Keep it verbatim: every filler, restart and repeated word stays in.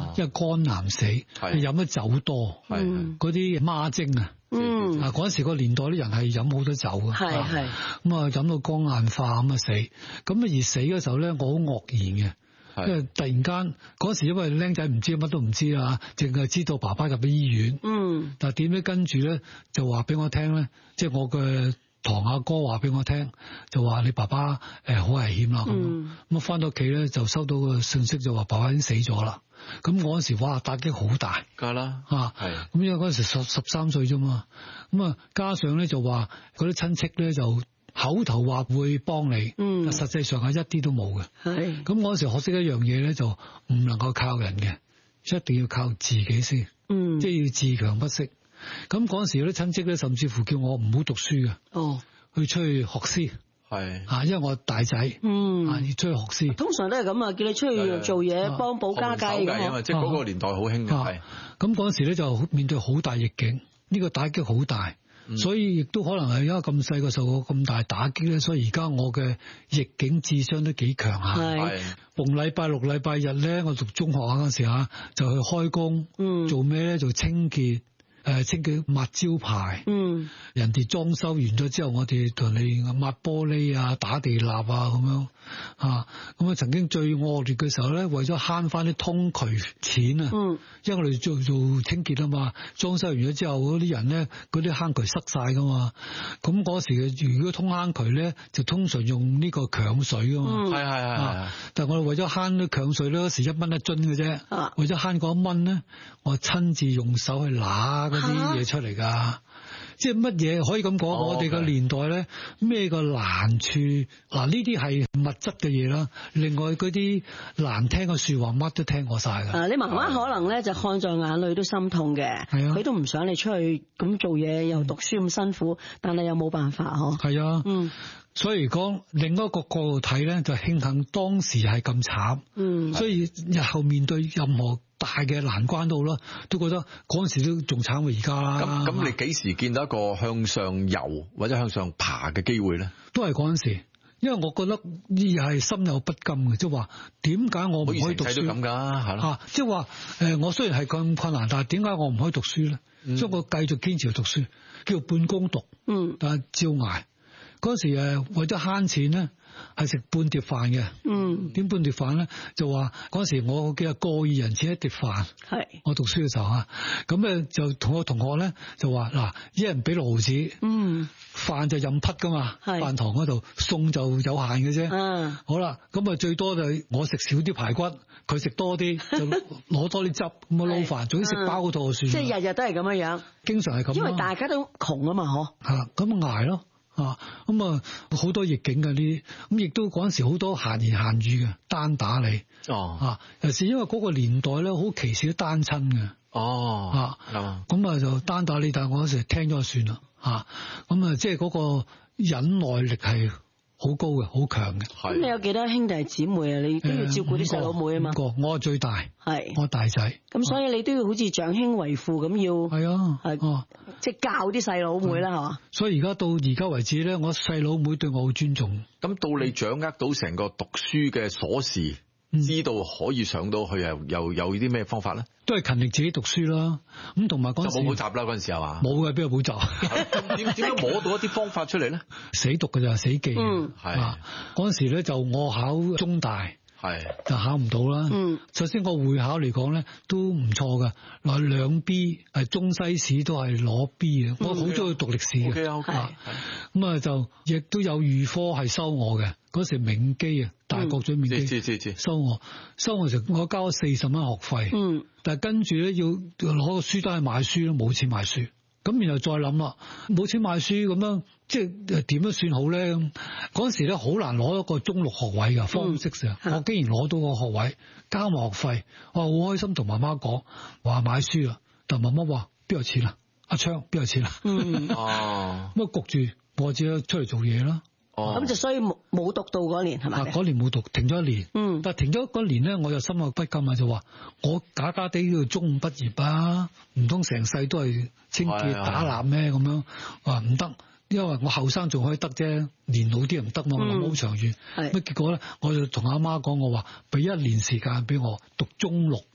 因為肝癌死，你飲得酒多，嗰啲孖精啊。嗯，啊嗰陣時個年代啲人係飲好多酒嘅，係係，咁啊飲到肝硬化咁啊死，咁啊而死嘅時候咧，我好愕然嘅，因為突然間嗰時因為僆仔唔知乜都唔知啦，淨係知道爸爸入咗醫院，嗯，但係點咧跟住咧就話俾我聽咧，即係我嘅堂阿哥話俾我聽，就話你爸爸誒好危險啦，咁，咁啊翻到屋企咧就收到個信息就話爸爸已經死咗啦。咁我嗰時哇打擊好大，梗啦吓，係咁因為嗰陣時十十三歲啫嘛，咁啊加上咧就話嗰啲親戚咧就口頭話會幫你，嗯，實際上係一啲都冇嘅，係咁嗰陣時學識一樣嘢咧就唔能夠靠人嘅，一定要靠自己先，嗯，即係要自強不息。咁嗰陣時有啲親戚咧甚至乎叫我唔好讀書嘅，哦，去出去學師。係啊，因為我大仔，嗯，啊要出去學師，通常都係咁啊，叫你出去做嘢，幫補家計咁啊，即係嗰個年代好興嘅。係咁嗰陣時咧就面對好大逆境，呢個打擊好大，所以亦都可能係因為咁細個受過咁大打擊咧，所以而家我嘅逆境智商都幾強下。係逢禮拜六、禮拜日咧，我讀中學嗰陣時吓就去開工，嗯，做咩咧？做清潔。誒，清潔抹招牌，嗯，人哋裝修完咗之後，我哋同你抹玻璃啊、打地蠟啊咁樣啊，咁啊曾經最惡劣嘅時候咧，為咗慳翻啲通渠錢啊，嗯，因為我哋做做清潔啊嘛，裝修完咗之後嗰啲人咧，嗰啲坑渠塞晒噶嘛，咁嗰時嘅如果通坑渠咧，就通常用呢個強水噶嘛，係係係，但係我哋為咗慳啲強水咧，嗰時一蚊一樽嘅啫，啊，為咗慳嗰一蚊咧，我親自用手去揦嗰啲嘢出嚟噶，即係乜嘢可以咁講？哦、我哋個年代咧，咩個難處嗱？呢啲係物質嘅嘢啦。另外嗰啲難聽嘅說話，乜都聽過晒噶。啊，你媽媽可能咧就看在眼裏都心痛嘅，係啊，佢都唔想你出去咁做嘢，又讀書咁辛苦，但係又冇辦法嗬。係啊，嗯。所以講另一個角度睇咧，就慶幸當時係咁慘，嗯，所以日後面對任何大嘅難關都好啦，都覺得嗰陣時都仲慘過而家啦。咁咁，你幾時見到一個向上游或者向上爬嘅機會咧？都係嗰陣時，因為我覺得呢係心有不甘嘅，即係話點解我唔可以讀書？咁噶係咯，啊，即係話誒，我雖然係咁困難，但係點解我唔可以讀書咧？嗯、所以我繼續堅持去讀書，叫半工讀，嗯，但係照捱。嗰時誒為咗慳錢咧，係食半碟飯嘅。嗯，點半碟飯咧？就話嗰時我記得過二人錢一碟飯。係我讀書嘅時候啊，咁咧就同我同學咧就話嗱，一人俾六毫子。嗯，飯就任匹噶嘛，飯堂嗰度餸就有限嘅啫。嗯，好啦，咁啊最多就我食少啲排骨，佢食多啲，就攞多啲汁咁啊撈飯，總之食飽嗰套就算。即係日日都係咁樣樣，經常係咁。因為大家都窮啊嘛，嗬。吓咁捱咯。啊，咁啊好多逆境嘅呢啲，咁亦都嗰陣時好多閒言閒語嘅，單打你。哦，啊，尤其因為嗰個年代咧，好歧視啲單親嘅。哦，啊，咁啊就單打你，但係我嗰時聽咗就算啦。啊，咁啊即係嗰個忍耐力係好高嘅，好強嘅。咁你有幾多兄弟姊妹啊？你都要照顧啲細佬妹啊嘛。五個，我係最大，係我大仔。咁所以你都要好似長兄為父咁要。係啊，係，即係教啲細佬妹啦，係嘛。所以而家到而家為止咧，我細佬妹對我好尊重。咁到你掌握到成個讀書嘅鎖匙，知道可以上到去，又又有啲咩方法咧？都係勤力自己讀書啦。咁同埋嗰陣時冇補習啦，嗰陣時係嘛？冇嘅，邊有補習？點點樣摸到一啲方法出嚟咧？死讀嘅就係死記。嗯，係。嗰陣時咧就我考中大，係就考唔到啦。嗯，首先個會考嚟講咧都唔錯嘅，攞兩 B， 係中西史都係攞 B 嘅。我好中意讀歷史嘅。O K O K。咁啊就亦都有預科係收我嘅。嗰時銘基啊，大角咀銘基收我，收我時我交咗四十蚊學費。嗯，但係跟住咧要攞個書單去買書咯，冇錢買書。咁然後再諗啦，冇錢買書咁樣，即係點樣算好咧？嗰時咧好難攞一個中六學位噶，方式上，嗯、我竟然攞到個學位，交埋學費，我好開心同媽媽講，話買書啦。但媽媽話邊有錢啊？阿昌邊有錢啊？嗯哦，咁啊焗住我自己出嚟做嘢啦。咁就所以冇冇讀到嗰年係咪？嗰年冇讀，停咗一年。嗯，但係停咗嗰年咧，我就心有不甘啊，就話我假假地要中五畢業啊，唔通成世都係清潔打蠟咩咁樣？話唔得，因為我後生仲可以得啫，年老啲人唔得嘛，我諗好長遠。係，咁結果咧，我就同阿媽講，我話俾一年時間俾我讀中六。